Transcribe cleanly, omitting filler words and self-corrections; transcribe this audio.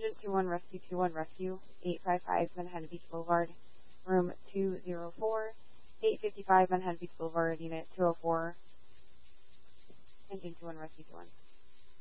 Contingent 2-1 Rescue 2-1 Rescue, 855 Manhattan Beach Boulevard, room 204, 855 Manhattan Beach Boulevard, unit 204, Contingent 2-1 Rescue 2-1.